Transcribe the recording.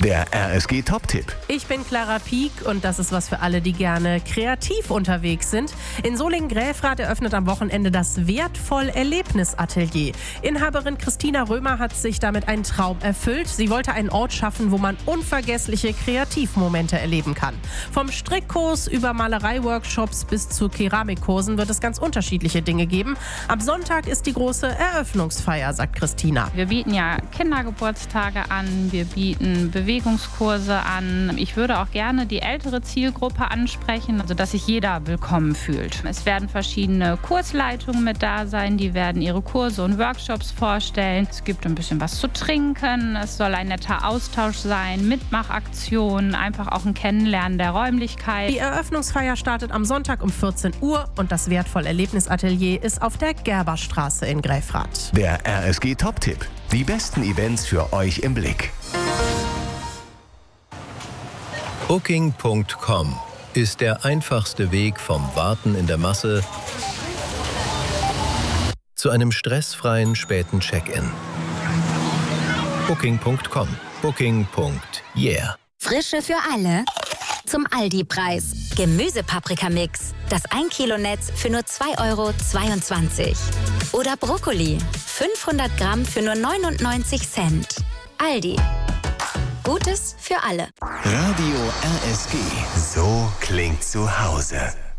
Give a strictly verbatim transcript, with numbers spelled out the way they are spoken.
Der R S G-Top-Tipp. Ich bin Clara Pieck und das ist was für alle, die gerne kreativ unterwegs sind. In Solingen-Gräfrath eröffnet am Wochenende das Wertvoll-Erlebnis-Atelier. Inhaberin Christina Römer hat sich damit einen Traum erfüllt. Sie wollte einen Ort schaffen, wo man unvergessliche Kreativmomente erleben kann. Vom Strickkurs über Malerei-Workshops bis zu Keramikkursen wird es ganz unterschiedliche Dinge geben. Am Sonntag ist die große Eröffnungsfeier, sagt Christina. Wir bieten ja Kindergeburtstage an, wir bieten Bewegungskurse an. Ich würde auch gerne die ältere Zielgruppe ansprechen, also dass sich jeder willkommen fühlt. Es werden verschiedene Kursleitungen mit da sein, die werden ihre Kurse und Workshops vorstellen. Es gibt ein bisschen was zu trinken, es soll ein netter Austausch sein, Mitmachaktionen, einfach auch ein Kennenlernen der Räumlichkeit. Die Eröffnungsfeier startet am Sonntag um vierzehn Uhr und das Wertvoll-Erlebnis-Atelier ist auf der Gerberstraße in Gräfrath. Der R S G-Top-Tipp. Die besten Events für euch im Blick. Booking Punkt com ist der einfachste Weg vom Warten in der Masse zu einem stressfreien späten Check-in. Booking Punkt com. Booking. Yeah. Frische für alle zum Aldi-Preis. Gemüsepaprikamix. Das ein Kilo Netz für nur zwei Euro zweiundzwanzig. Oder Brokkoli. fünfhundert Gramm für nur neunundneunzig Cent. Aldi. Gutes für alle. Radio R S G. So klingt zu Hause.